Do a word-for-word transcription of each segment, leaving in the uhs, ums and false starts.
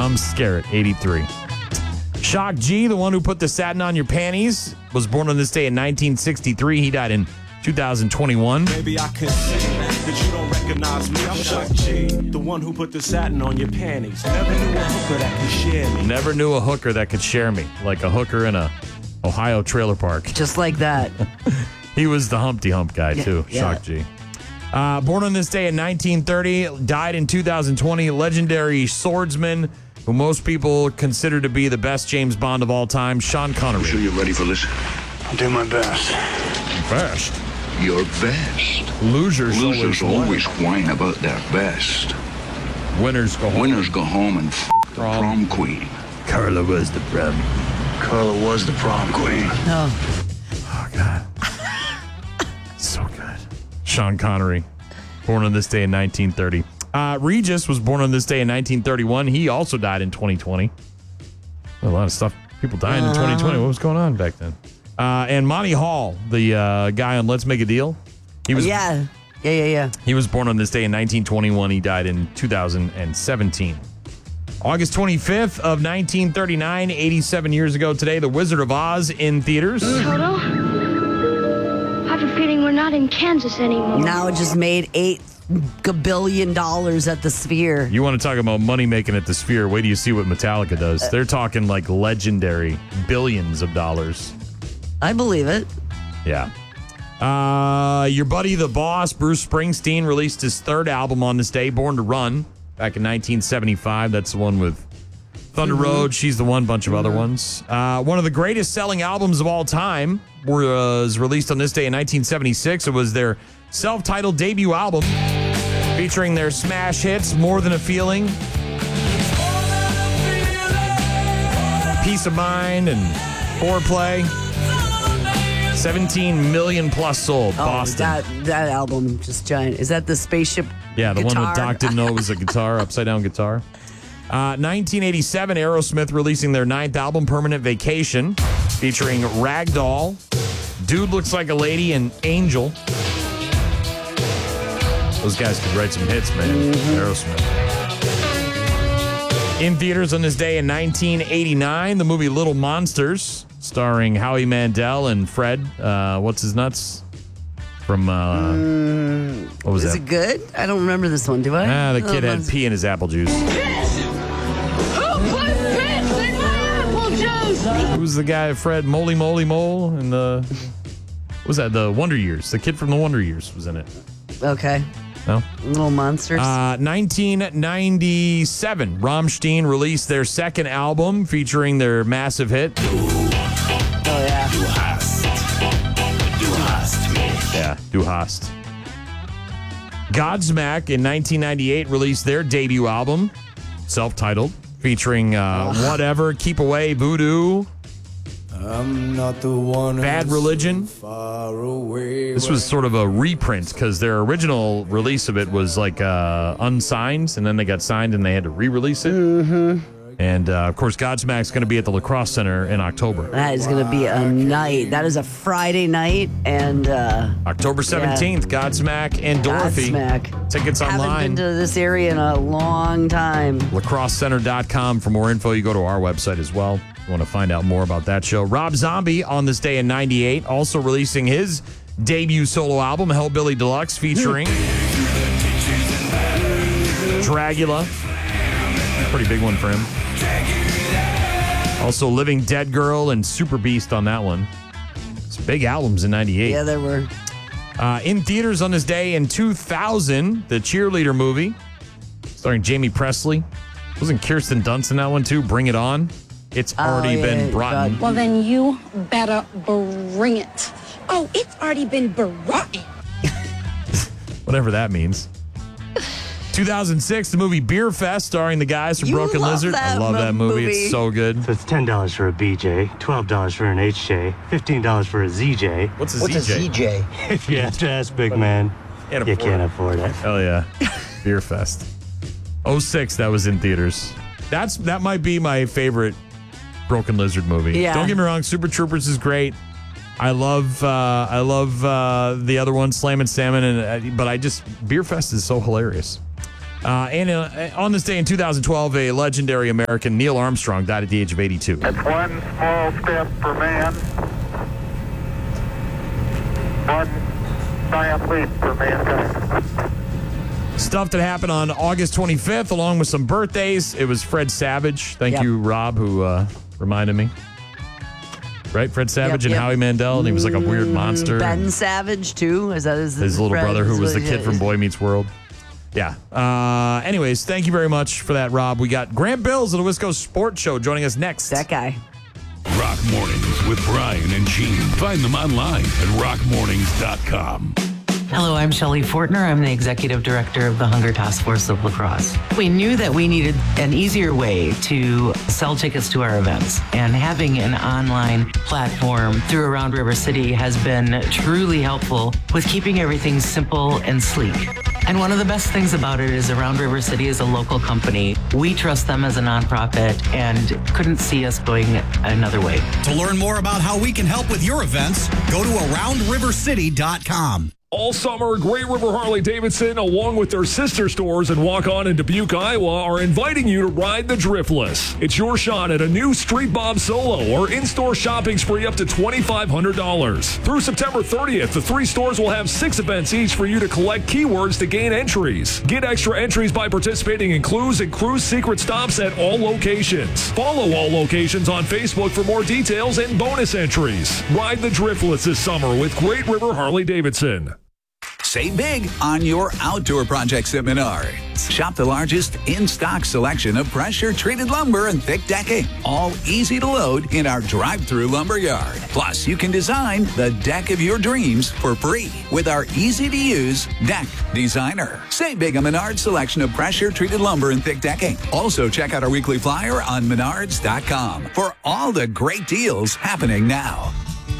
Tom Skerritt, eighty-three. Shock G, the one who put the satin on your panties, was born on this day in nineteen sixty-three. He died in two thousand twenty-one. Maybe I can say that you don't recognize me. I'm Shock G, the one who put the satin on your panties. Never knew a hooker that could share me. Never knew a hooker that could share me, like a hooker in a Ohio trailer park. Just like that. He was the Humpty Hump guy, Yeah, too, yeah. Shock G. Uh, born on this day in nineteen thirty, died in two thousand twenty, legendary swordsman who most people consider to be the best James Bond of all time, Sean Connery. You sure you're ready for this? I'll do my best. Best. Your best. Losers, Losers always, always whine about their best. Winners go home. Winners go home and f the Prom. prom queen. Carla was the prom. Carla was the prom queen. No. Oh, God. So good. Sean Connery, born on this day in nineteen thirty. Uh, Regis was born on this day in nineteen thirty-one. He also died in twenty twenty. A lot of stuff. People dying in twenty twenty. What was going on back then? Uh, and Monty Hall, the uh, guy on Let's Make a Deal. He was Yeah. Yeah, yeah, yeah. He was born on this day in nineteen twenty-one. He died in two thousand seventeen. August twenty-fifth of nineteen thirty-nine, eighty-seven years ago today, The Wizard of Oz in theaters. Toto, I have a feeling we're not in Kansas anymore. Now it just made eight gabillion dollars at the Sphere. You want to talk about money making at the Sphere? Wait till you see what Metallica does. They're talking like legendary billions of dollars. I believe it. Yeah. Uh, your buddy, the boss, Bruce Springsteen, released his third album on this day, Born to Run, back in nineteen seventy-five. That's the one with Thunder Mm-hmm. Road. She's the one, bunch of other ones. Uh, one of the greatest selling albums of all time was released on this day in nineteen seventy-six. It was their self-titled debut album featuring their smash hits, More Than a Feeling, Peace of Mind, and Foreplay. seventeen million plus sold. Oh, Boston. that that album just giant. Is that the spaceship? Yeah, the one guitar? that Doc didn't know was a guitar, upside down guitar. Uh, nineteen eighty-seven, Aerosmith releasing their ninth album, Permanent Vacation, featuring Ragdoll, Dude Looks Like a Lady, and Angel. Those guys could write some hits, man. Mm-hmm. Aerosmith. In theaters on this day in nineteen eighty-nine, the movie Little Monsters, starring Howie Mandel and Fred. Uh, what's his nuts? From, uh, Mm, what was is that? it good? I don't remember this one. Do I? Ah, the Oh, kid had mine's- pee in his apple juice. Who put piss in my apple juice? Who was the guy, Fred Moly Moly Mole, and the what was that? The Wonder Years. The kid from the Wonder Years was in it. Okay. No. Little Monsters. Uh, nineteen ninety-seven, Rammstein released their second album featuring their massive hit. oh yeah. Yeah, Du hast. Godsmack in nineteen ninety-eight released their debut album, self-titled, featuring uh, Whatever, Keep Away, Voodoo, I'm not the one. Bad Religion. Far away. This was sort of a reprint because their original release of it was like uh, unsigned, and then they got signed and they had to re-release it. Mm-hmm. And uh, of course, Godsmack's going to be at the Lacrosse Center in October. That is going to be a night. That is a Friday night, and uh, October seventeenth, Godsmack and Dorothy. Godsmack. Tickets haven't online. been to this area in a long time. lacrosse center dot com for more info. You go to our website as well. If you want to find out more about that show. Rob Zombie on this day in ninety-eight, also releasing his debut solo album, Hellbilly Deluxe, featuring Dragula. Pretty big one for him. Also Living Dead Girl and Super Beast on that one. It's big albums in ninety-eight. Yeah, there were. Uh, in theaters on this day in two thousand, the Cheerleader movie, starring Jamie Presley. Wasn't Kirsten Dunst in that one too? Bring It On. It's already Oh, yeah, been brought in. God. Well, then you better bring it. Oh, it's already been brought in. Whatever that means. two thousand six, the movie Beer Fest, starring the guys from You Broken love Lizard. I that love that movie. movie. It's so good. So it's ten dollars for a B J, twelve dollars for an H J, fifteen dollars for a Z J. What's a What's Z J? a Z J? If you have to ask, big man, Can't you afford can't it. afford it. Hell yeah. Beer Fest. oh six, that was in theaters. That's That might be my favorite Broken Lizard movie. Yeah. Don't get me wrong, Super Troopers is great. I love uh, I love uh, the other one, Slam and Salmon, and uh, but I just Beer Fest is so hilarious. Uh, and uh, on this day in two thousand twelve, a legendary American, Neil Armstrong, died at the age of eighty-two. It's one small step for man, one giant leap for mankind. Stuff that happened on August twenty-fifth, along with some birthdays. It was Fred Savage. Thank Yep. you, Rob, who uh, reminded me. Right? Fred Savage Yep, and yep. Howie Mandel, and he was like a weird monster. Ben Savage, too. Is that his, His little friend? brother, who was the Is- kid from Boy Meets World. Yeah. Uh, anyways, thank you very much for that, Rob. We got Grant Bills of the Wisco Sports Show joining us next. That guy. Rock Mornings with Brian and Gene. Find them online at rock mornings dot com. Hello, I'm Shelley Fortner. I'm the Executive Director of the Hunger Task Force of La Crosse. We knew that we needed an easier way to sell tickets to our events, and having an online platform through Around River City has been truly helpful with keeping everything simple and sleek. And one of the best things about it is Around River City is a local company. We trust them as a nonprofit and couldn't see us going another way. To learn more about how we can help with your events, go to around river city dot com. All summer, Great River Harley-Davidson, along with their sister stores in Waukon and Dubuque, Iowa, are inviting you to ride the Driftless. It's your shot at a new Street Bob Solo or in-store shopping spree up to twenty-five hundred dollars. Through September thirtieth, the three stores will have six events each for you to collect keywords to gain entries. Get extra entries by participating in clues and cruise secret stops at all locations. Follow all locations on Facebook for more details and bonus entries. Ride the Driftless this summer with Great River Harley-Davidson. Save big on your outdoor projects at Menards. Shop the largest in-stock selection of pressure-treated lumber and thick decking, all easy to load in our drive-through lumber yard. Plus, you can design the deck of your dreams for free with our easy-to-use Deck Designer. Save big on Menards' selection of pressure-treated lumber and thick decking. Also, check out our weekly flyer on menards dot com for all the great deals happening now.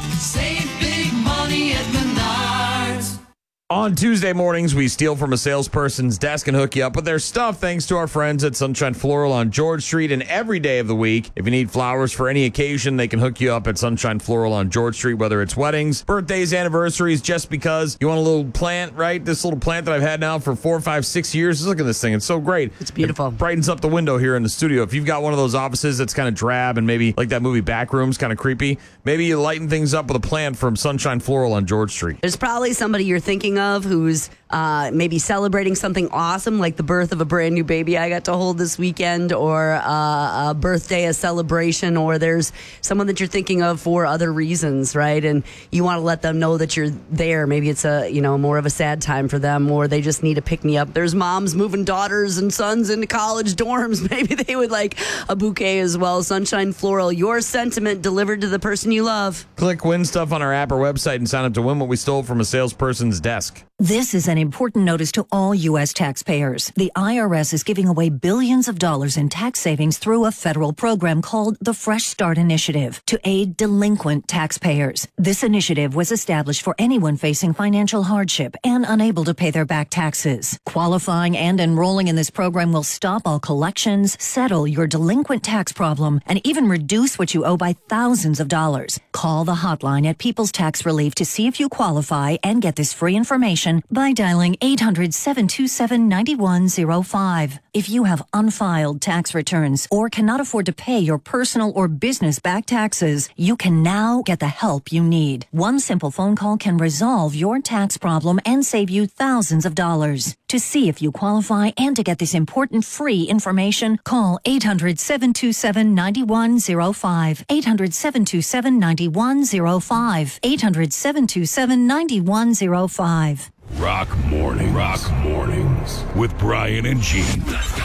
Save big money at Menards. On Tuesday mornings, we steal from a salesperson's desk and hook you up with their stuff thanks to our friends at Sunshine Floral on George Street. And every day of the week, if you need flowers for any occasion, they can hook you up at Sunshine Floral on George Street, whether it's weddings, birthdays, anniversaries, just because you want a little plant, right? This little plant that I've had now for four, five, six years. Look at this thing. It's so great. It's beautiful. It brightens up the window here in the studio. If you've got one of those offices that's kind of drab and maybe like that movie Backrooms, kind of creepy, maybe you lighten things up with a plant from Sunshine Floral on George Street. There's probably somebody you're thinking of who's uh, maybe celebrating something awesome, like the birth of a brand new baby I got to hold this weekend, or uh, a birthday, a celebration, or there's someone that you're thinking of for other reasons, right? And you want to let them know that you're there. Maybe it's a, you know, more of a sad time for them, or they just need a pick-me-up. There's moms moving daughters and sons into college dorms. Maybe they would like a bouquet as well. Sunshine Floral, your sentiment delivered to the person you love. Click win stuff on our app or website and sign up to win what we stole from a salesperson's desk. This is an important notice to all U S taxpayers. The I R S is giving away billions of dollars in tax savings through a federal program called the Fresh Start Initiative to aid delinquent taxpayers. This initiative was established for anyone facing financial hardship and unable to pay their back taxes. Qualifying and enrolling in this program will stop all collections, settle your delinquent tax problem, and even reduce what you owe by thousands of dollars. Call the hotline at People's Tax Relief to see if you qualify and get this free information by dialing eight hundred, seven two seven, nine one zero five. If you have unfiled tax returns or cannot afford to pay your personal or business back taxes, you can now get the help you need. One simple phone call can resolve your tax problem and save you thousands of dollars. To see if you qualify and to get this important free information, call eight hundred, seven two seven, nine one zero five. eight hundred, seven two seven, nine one zero five. eight hundred, seven two seven, nine one zero five. Rock Morning. Rock Mornings with Brian and Gene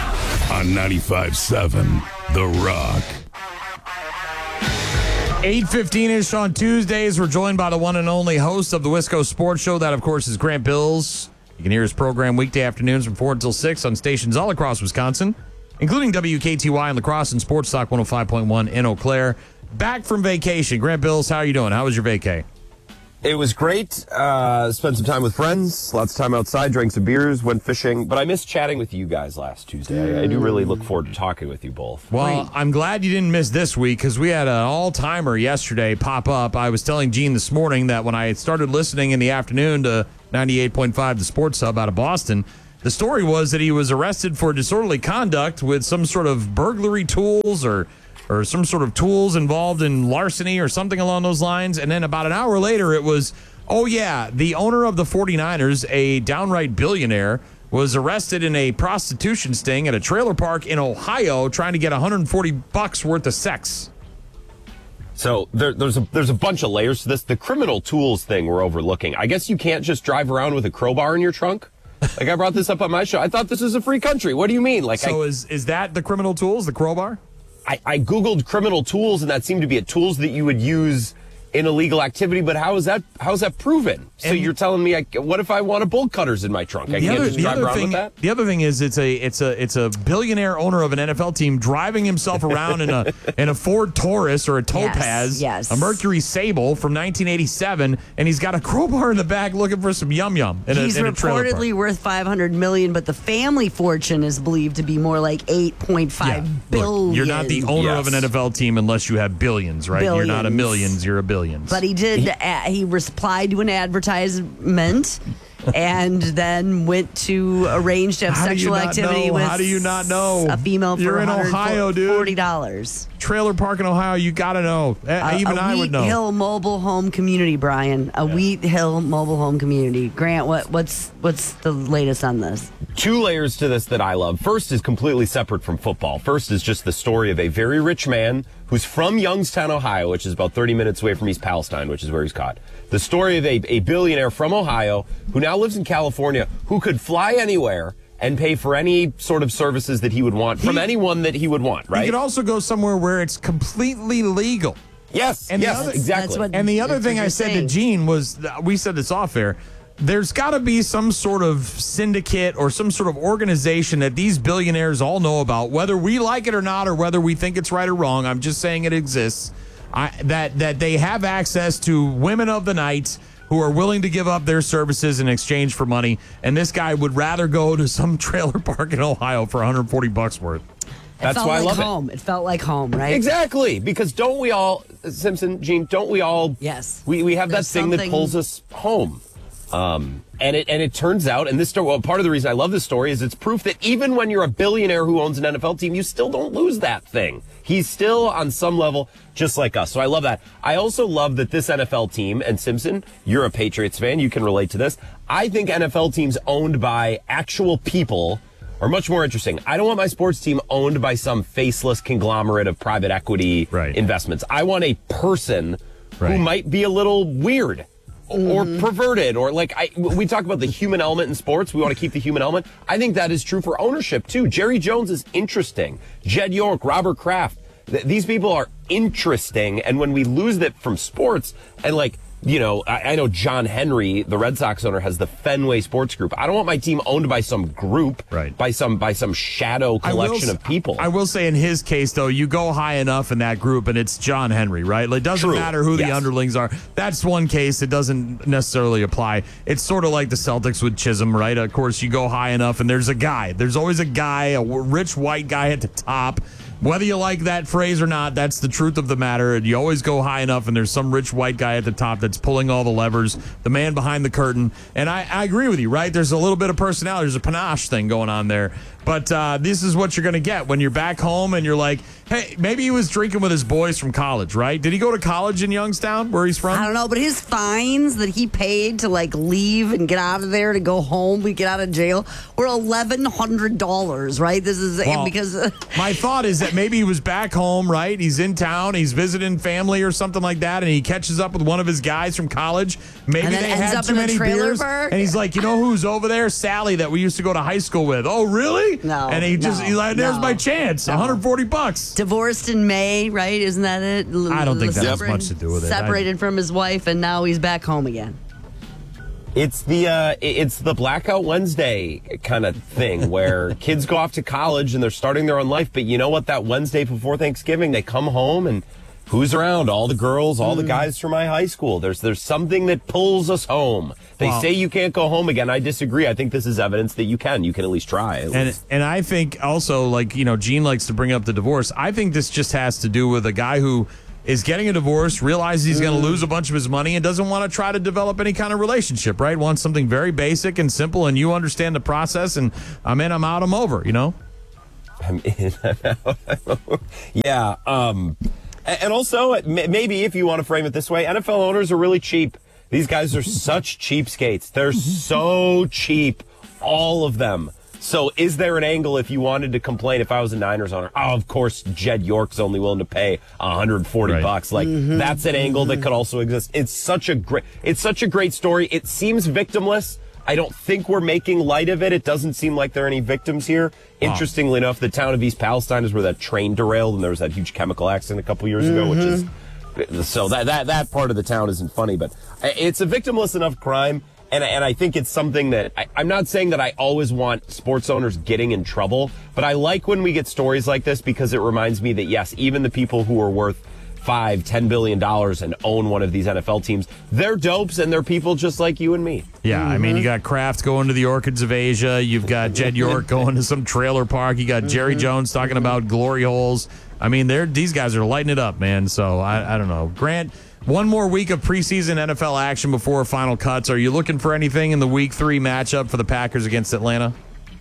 on ninety-five point seven The Rock. eight fifteen-ish on Tuesdays. We're joined by the one and only host of the Wisco Sports Show. That, of course, is Grant Bills. You can hear his program weekday afternoons from four until six on stations all across Wisconsin, including W K T Y in La Crosse and Sports Talk one oh five point one in Eau Claire. Back from vacation. Grant Bills, how are you doing? How was your vacay? It was great. Uh, spent some time with friends, lots of time outside, drank some beers, went fishing. But I missed chatting with you guys last Tuesday. I, I do really look forward to talking with you both. Well, I'm glad you didn't miss this week because we had an all-timer yesterday pop up. I was telling Gene this morning that when I started listening in the afternoon to ninety-eight point five, the Sports Hub out of Boston, the story was that he was arrested for disorderly conduct with some sort of burglary tools or or some sort of tools involved in larceny or something along those lines. And then about an hour later, it was, oh, yeah, the owner of the 49ers, a downright billionaire, was arrested in a prostitution sting at a trailer park in Ohio trying to get one hundred forty bucks worth of sex. So there, there's a there's a bunch of layers to this. The criminal tools thing we're overlooking. I guess you can't just drive around with a crowbar in your trunk. Like I brought this up on my show. I thought this was a free country. What do you mean? Like, so I, is is that the criminal tools, the crowbar? I, I Googled criminal tools, and that seemed to be a tools that you would use in illegal activity. But how is that how is that proven? So and you're telling me, I, what if I want a bolt cutters in my trunk? I the can't other, just the drive other around thing, with that? The other thing is it's a it's a it's a billionaire owner of an N F L team driving himself around in a in a Ford Taurus or a Topaz, yes, yes. a Mercury Sable from nineteen eighty-seven, and he's got a crowbar in the back looking for some yum yum. He's a, in a reportedly worth five hundred million, but the family fortune is believed to be more like eight point five yeah. billion. Look, you're not the owner yes. of an N F L team unless you have billions, right? Billions. You're not a millions, you're a billions. But he did. He, he replied to an advertisement. And then went to arrange to have How sexual activity know? with How do you not know? a female for You're in Ohio, dude. forty dollars. Trailer park in Ohio, you got to know. Uh, Even a I Wheat would know. Hill mobile home community, Brian. A yeah. Wheat Hill mobile home community. Grant, what, what's what's the latest on this? Two layers to this that I love. First is completely separate from football. First is just the story of a very rich man who's from Youngstown, Ohio, which is about thirty minutes away from East Palestine, which is where he's caught. The story of a, a billionaire from Ohio who now lives in California, who could fly anywhere and pay for any sort of services that he would want from he, anyone that he would want, right? He could also go somewhere where it's completely legal. Yes, and yes, the other, exactly. What, and the other thing I said saying. to Gene was, we said this off air, there's got to be some sort of syndicate or some sort of organization that these billionaires all know about, whether we like it or not, or whether we think it's right or wrong. I'm just saying it exists. I, that that they have access to women of the night who are willing to give up their services in exchange for money, and this guy would rather go to some trailer park in Ohio for one hundred forty bucks worth. That's why like I love home. it. It felt like home, right? Exactly, because don't we all, Simpson, Gene, don't we all? Yes. We we have There's that thing something... that pulls us home. Um, and it and it turns out, and this story, well, part of the reason I love this story is it's proof that even when you're a billionaire who owns an N F L team, you still don't lose that thing. He's still on some level just like us. So I love that. I also love that this N F L team, and Simpson, you're a Patriots fan, you can relate to this. I think N F L teams owned by actual people are much more interesting. I don't want my sports team owned by some faceless conglomerate of private equity right. investments. I want a person right. who might be a little weird. Or Mm-hmm. perverted, or like I, we talk about the human element in sports. We want to keep the human element. I think that is true for ownership too. Jerry Jones is interesting. Jed York, Robert Kraft. Th- these people are interesting, and when we lose that from sports, and like you know, I, I know John Henry, the Red Sox owner, has the Fenway Sports Group. I don't want my team owned by some group, right. by some by some shadow collection will, of people. I will say, in his case, though, you go high enough in that group, and it's John Henry, right? Like, it doesn't True. matter who yes. the underlings are. That's one case. It doesn't necessarily apply. It's sort of like the Celtics with Chisholm, right? Of course, you go high enough, and there's a guy. There's always a guy, a rich white guy at the top. Whether you like that phrase or not, that's the truth of the matter. You always go high enough, and there's some rich white guy at the top that's pulling all the levers, the man behind the curtain. And I, I agree with you, right? There's a little bit of personality. There's a panache thing going on there. But uh, this is what you're going to get when you're back home and you're like, hey, maybe he was drinking with his boys from college, right? Did he go to college in Youngstown, where he's from? I don't know, but his fines that he paid to like leave and get out of there to go home, we get out of jail, were eleven hundred dollars, right? This is well, because uh, my thought is that maybe he was back home, right? He's in town, he's visiting family or something like that, and he catches up with one of his guys from college. Maybe and then they ends had up too in many a trailer beers, park? and he's like, you know who's over there? Sally, that we used to go to high school with. Oh, really? No, and he just no, he's like, there's no, my chance, no. one hundred forty bucks. Divorced in May, right? Isn't that it? I don't think that has Separ- much to do with it. Separated I, from his wife, and now he's back home again. It's the uh, it's the Blackout Wednesday kind of thing where kids go off to college and they're starting their own life. But you know what? That Wednesday before Thanksgiving, they come home and who's around? All the girls, all mm. the guys from my high school. There's there's something that pulls us home. They wow. say you can't go home again. I disagree. I think this is evidence that you can. You can at least try. At and least. and I think also, like, you know, Gene likes to bring up the divorce. I think this just has to do with a guy who is getting a divorce, realizes he's going to lose a bunch of his money, and doesn't want to try to develop any kind of relationship, right? Wants something very basic and simple, and you understand the process, and I'm in, I'm out, I'm over, you know? I'm in, I'm out. Yeah. Um, and also, maybe if you want to frame it this way, N F L owners are really cheap. These guys are such cheapskates. They're so cheap, all of them. So is there an angle if you wanted to complain if I was a Niners owner? Oh, of course, Jed York's only willing to pay one hundred forty right. bucks. Like, mm-hmm. that's an angle that could also exist. It's such a great, it's such a great story. It seems victimless. I don't think we're making light of it. It doesn't seem like there are any victims here. Wow. Interestingly enough, the town of East Palestine is where that train derailed and there was that huge chemical accident a couple years ago, mm-hmm. which is, so that, that, that part of the town isn't funny, but it's a victimless enough crime. And, and I think it's something that I, I'm not saying that I always want sports owners getting in trouble, but I like when we get stories like this because it reminds me that, yes, even the people who are worth five, ten billion dollars and own one of these N F L teams, they're dopes and they're people just like you and me. Yeah, mm-hmm. I mean, you got Kraft going to the Orchids of Asia. You've got Jed York going to some trailer park. You got Jerry Jones talking about glory holes. I mean, they're these guys are lighting it up, man. So I, I don't know. Grant, one more week of preseason N F L action before final cuts. Are you looking for anything in the week three matchup for the Packers against Atlanta?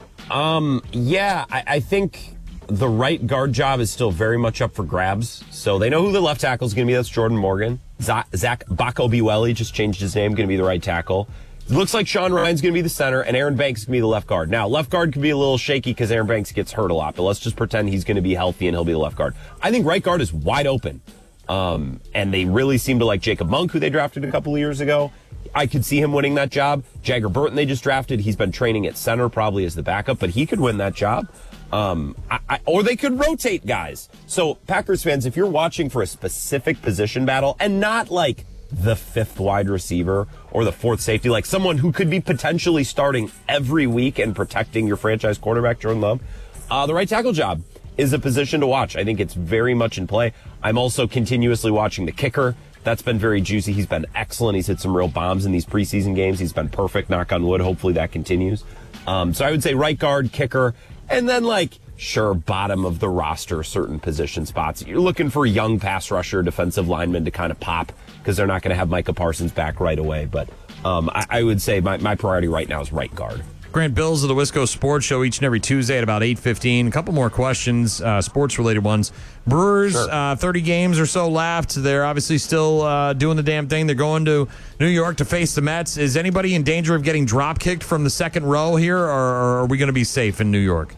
Um, yeah, I, I think the right guard job is still very much up for grabs. So they know who the left tackle is going to be. That's Jordan Morgan. Zach, Zach Bakobiweli just changed his name, going to be the right tackle. It looks like Sean Ryan's going to be the center, and Aaron Banks is going to be the left guard. Now, left guard can be a little shaky because Aaron Banks gets hurt a lot, but let's just pretend he's going to be healthy and he'll be the left guard. I think right guard is wide open. Um, and they really seem to like Jacob Monk, who they drafted a couple of years ago. I could see him winning that job. Jagger Burton they just drafted. He's been training at center probably as the backup, but he could win that job. Um, I, I, or they could rotate guys. So Packers fans, if you're watching for a specific position battle and not like the fifth wide receiver or the fourth safety, like someone who could be potentially starting every week and protecting your franchise quarterback, Jordan Love, uh, the right tackle job is a position to watch. I think it's very much in play. I'm also continuously watching the kicker. That's been very juicy. He's been excellent. He's hit some real bombs in these preseason games. He's been perfect, knock on wood. Hopefully that continues. Um, so I would say right guard, kicker, and then like, sure, bottom of the roster, certain position spots. You're looking for a young pass rusher, defensive lineman to kind of pop because they're not going to have Micah Parsons back right away. But um, I, I would say my, my priority right now is right guard. Grant Bills of the Wisco Sports Show each and every Tuesday at about eight fifteen. A couple more questions, uh, sports-related ones. Brewers, sure. uh, thirty games or so left. They're obviously still uh, doing the damn thing. They're going to New York to face the Mets. Is anybody in danger of getting drop-kicked from the second row here, or, or are we going to be safe in New York?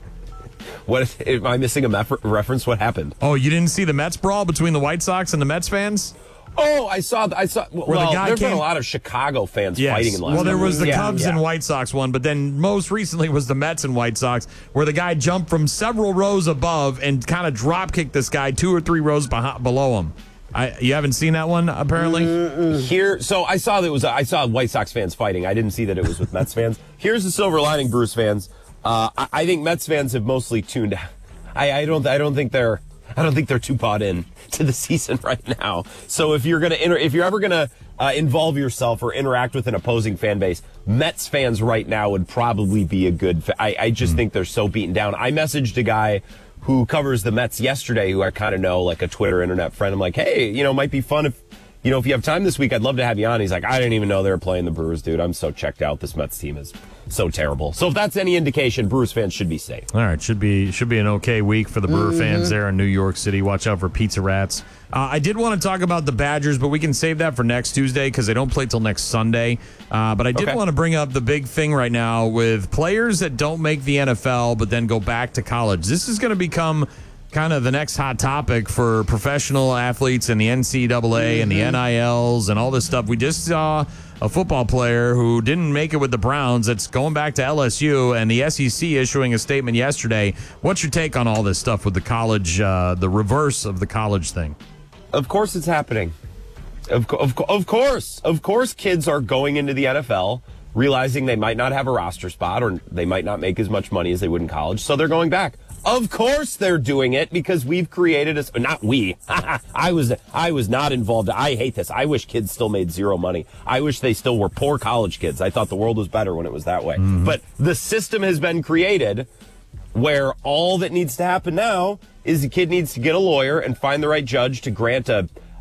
What am I missing a mef- reference? What happened? Oh, you didn't see the Mets brawl between the White Sox and the Mets fans? Oh, I saw. I saw. Well, the guy there's came, been a lot of Chicago fans yes. fighting in the last. Well, there was the yeah, Cubs yeah. and White Sox one, but then most recently was the Mets and White Sox, where the guy jumped from several rows above and kind of drop kicked this guy two or three rows behind, below him. I, you haven't seen that one apparently. Mm-mm. Here, so I saw that it was. I saw White Sox fans fighting. I didn't see that it was with Mets fans. Here's the silver lining, Bruce fans. Uh, I, I think Mets fans have mostly tuned out. I, I don't. I don't think they're. I don't think they're too bought in to the season right now. So if you're gonna, inter- if you're ever gonna uh, involve yourself or interact with an opposing fan base, Mets fans right now would probably be a good. Fa- I, I just mm. think they're so beaten down. I messaged a guy who covers the Mets yesterday, who I kind of know, like a Twitter internet friend. I'm like, hey, you know, it might be fun if, you know, if you have time this week, I'd love to have you on. He's like, I didn't even know they were playing the Brewers, dude. I'm so checked out. This Mets team is so terrible. So if that's any indication, Brewers fans should be safe. All right, should be should be an okay week for the Brewer mm-hmm. fans there in New York City. Watch out for pizza rats. Uh, I did want to talk about the Badgers, but we can save that for next Tuesday because they don't play till next Sunday. Uh, but I did okay. want to bring up the big thing right now with players that don't make the N F L but then go back to college. This is going to become kind of the next hot topic for professional athletes and the N C double A mm-hmm. and the N I Ls and all this stuff. We just saw a football player who didn't make it with the Browns that's going back to L S U, and the S E C issuing a statement yesterday. What's your take on all this stuff with the college, uh, the reverse of the college thing? Of course it's happening. Of, of, of course. Of course kids are going into the N F L realizing they might not have a roster spot or they might not make as much money as they would in college, so they're going back. Of course they're doing it because we've created a, not we, I was, I was not involved. I hate this. I wish kids still made zero money. I wish they still were poor college kids. I thought the world was better when it was that way. Mm-hmm. But the system has been created where all that needs to happen now is the kid needs to get a lawyer and find the right judge to grant a,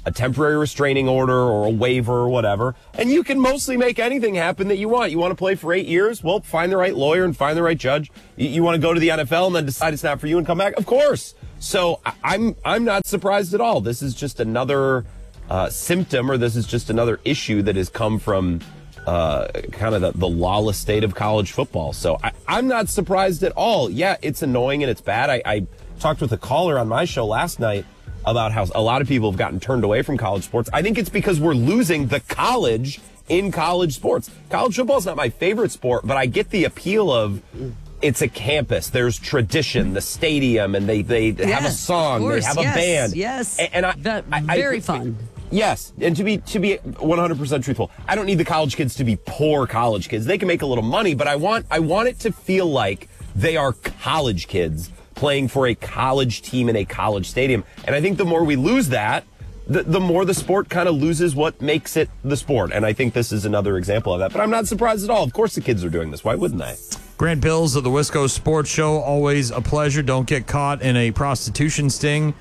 a temporary restraining order or a waiver or whatever, and you can mostly make anything happen that you want. You want to play for eight years? Well, find the right lawyer and find the right judge. You, you want to go to the N F L and then decide it's not for you and come back? Of course. So I, I'm I'm not surprised at all. This is just another uh, symptom, or this is just another issue that has come from uh, kind of the, the lawless state of college football. So I, I'm not surprised at all. Yeah, it's annoying and it's bad. I, I talked with a caller on my show last night about how a lot of people have gotten turned away from college sports. I think it's because we're losing the college in college sports. College football is not my favorite sport, but I get the appeal of it's a campus. There's tradition, the stadium, and they, they yes, have a song, course, they have yes, a band. Yes, and, and I, that, I, very I, fun. Yes, and to be to be one hundred percent truthful, I don't need the college kids to be poor college kids. They can make a little money, but I want I want it to feel like they are college kids playing for a college team in a college stadium. And I think the more we lose that, the, the more the sport kind of loses what makes it the sport. And I think this is another example of that. But I'm not surprised at all. Of course the kids are doing this. Why wouldn't they? Grant Bills of the Wisco Sports Show, always a pleasure. Don't get caught in a prostitution sting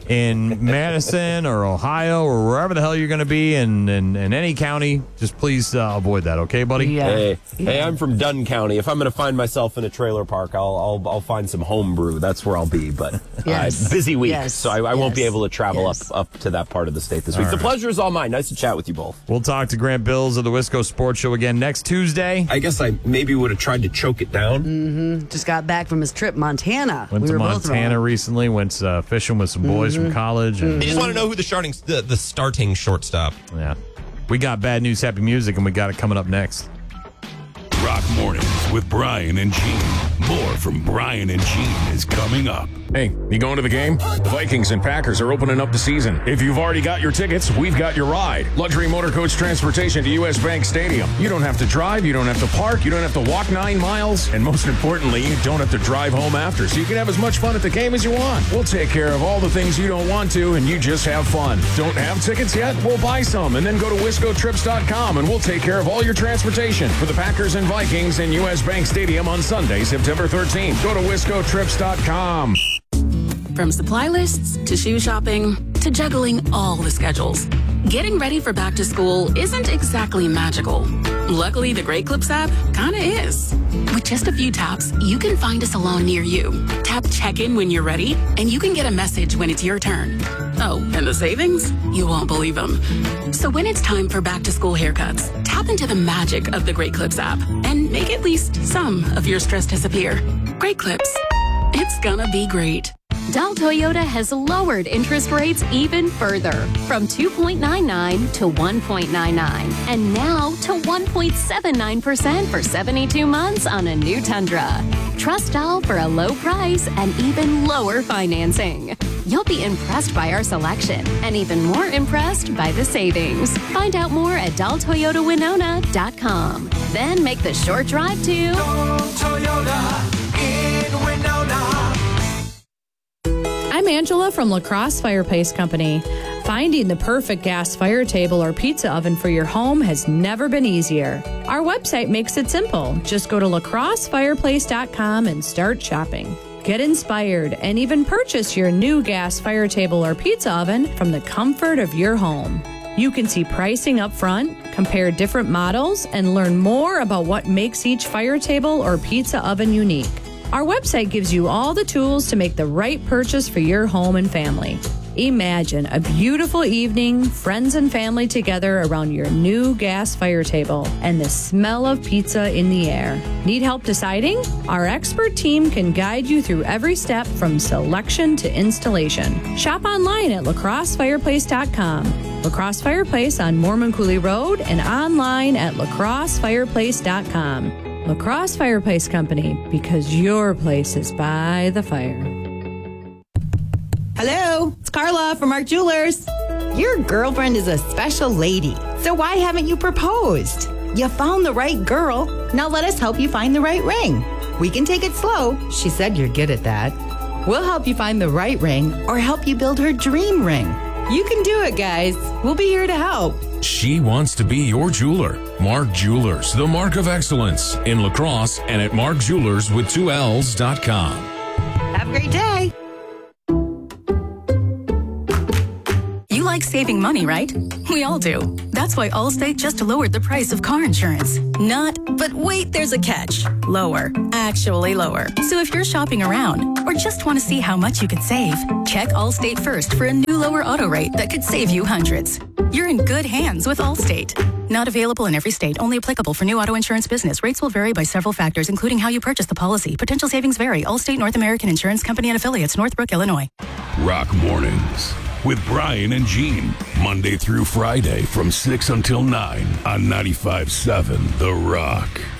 in Madison or Ohio or wherever the hell you're going to be in, in, in any county. Just please uh, avoid that, okay, buddy? Yeah. Hey, yeah. hey, I'm from Dunn County. If I'm going to find myself in a trailer park, I'll I'll, I'll find some home brew. That's where I'll be. But yes. uh, busy week, yes. so I, I yes. won't be able to travel yes. up, up to that part of the state this week. All The right. pleasure is all mine. Nice to chat with you both. We'll talk to Grant Bills of the Wisco Sports Show again next Tuesday. I guess I maybe would have tried to choke it down. Mm-hmm. Just got back from his trip, Montana. Went we to were both Montana wrong. recently. Went uh, fishing with some boys mm-hmm. from college. And, I just want to know who the starting the, the starting shortstop. yeah. We got bad news, happy music, and we got it coming up next. Rock Mornings with Brian and Gene. More from Brian and Gene is coming up. Hey, you going to the game? The Vikings and Packers are opening up the season. If you've already got your tickets, we've got your ride. Luxury motor coach transportation to U S Bank Stadium. You don't have to drive, you don't have to park, you don't have to walk nine miles, and most importantly, you don't have to drive home after, so you can have as much fun at the game as you want. We'll take care of all the things you don't want to, and you just have fun. Don't have tickets yet? We'll buy some, and then go to wisco trips dot com, and we'll take care of all your transportation for the Packers and Vikings in U S Bank Stadium on Sunday, September thirteenth. Go to wisco trips dot com. From supply lists to shoe shopping to juggling all the schedules, getting ready for back to school isn't exactly magical. Luckily, the Great Clips app kinda is. With just a few taps, you can find a salon near you. Tap check-in when you're ready, and you can get a message when it's your turn. Oh, and the savings? You won't believe them. So when it's time for back to school haircuts, tap into the magic of the Great Clips app and make at least some of your stress disappear. Great Clips. It's gonna be great. Dahl Toyota has lowered interest rates even further, from two point nine nine to one point nine nine, and now to one point seven nine percent for seventy-two months on a new Tundra. Trust Dahl for a low price and even lower financing. You'll be impressed by our selection and even more impressed by the savings. Find out more at dahl toyota winona dot com. Then make the short drive to Toyota in Winona. I'm Angela from La Crosse Fireplace Company. Finding the perfect gas fire table or pizza oven for your home has never been easier. Our website makes it simple. Just go to la crosse fireplace dot com and start shopping. Get inspired and even purchase your new gas fire table or pizza oven from the comfort of your home. You can see pricing up front, compare different models, and learn more about what makes each fire table or pizza oven unique. Our website gives you all the tools to make the right purchase for your home and family. Imagine a beautiful evening, friends and family together around your new gas fire table and the smell of pizza in the air. Need help deciding? Our expert team can guide you through every step from selection to installation. Shop online at la crosse fireplace dot com. La Crosse Fireplace on Mormon Coulee Road and online at la crosse fireplace dot com. La Crosse Fireplace Company, because your place is by the fire. Hello, it's Carla from Mark Jewelers. Your girlfriend is a special lady, so why haven't you proposed? You found the right girl. Now let us help you find the right ring. We can take it slow. She said you're good at that. We'll help you find the right ring or help you build her dream ring. You can do it, guys. We'll be here to help. She wants to be your jeweler. Mark Jewelers, the mark of excellence in La Crosse and at mark jewelers with two L's dot com. Have a great day. You like like saving money, right? We all do. That's why Allstate just lowered the price of car insurance. Not, but wait, there's a catch. Lower. Actually lower. So if you're shopping around or just want to see how much you could save, check Allstate first for a new lower auto rate that could save you hundreds. You're in good hands with Allstate. Not available in every state. Only applicable for new auto insurance business. Rates will vary by several factors, including how you purchase the policy. Potential savings vary. Allstate North American Insurance Company and Affiliates, Northbrook, Illinois. Rock Mornings with Brian and Gene. Monday through Friday from six until nine on ninety-five point seven The Rock.